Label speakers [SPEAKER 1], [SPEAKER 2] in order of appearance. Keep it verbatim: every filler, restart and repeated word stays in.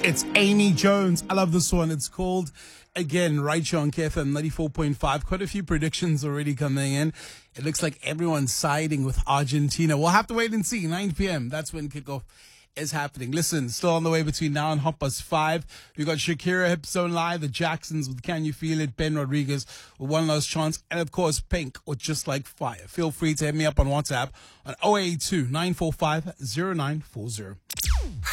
[SPEAKER 1] It's Amy Jones. I love this one. It's called Again, right here on K F M ninety-four point five. Quite a few predictions already coming in. It looks like everyone's siding with Argentina. We'll have to wait and see. nine p.m. That's when kickoff is happening. Listen, still on the way between now and half past five. We got Shakira, Hip Zone Live, the Jacksons with Can You Feel It, Ben Rodriguez with One Last Chance, and of course Pink with Just Like Fire. Feel free to hit me up on WhatsApp on oh eight two, nine four five, oh nine four oh.